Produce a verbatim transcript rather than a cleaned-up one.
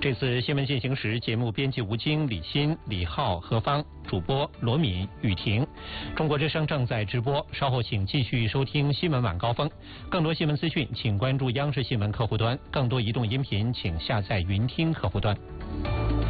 这次新闻进行时，节目编辑吴京、李欣、李浩、何芳，主播罗敏、雨婷。中国之声正在直播，稍后请继续收听新闻晚高峰。更多新闻资讯，请关注央视新闻客户端；更多移动音频，请下载云听客户端。